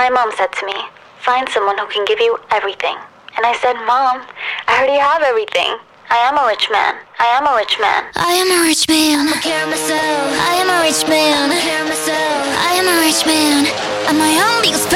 My mom said to me, find someone who can give you everything. And I said, Mom, I already have everything. I am a rich man. I am a rich man. I am a rich man. I care myself. I am a rich man. I care myself. I am a rich man. I'm my own biggest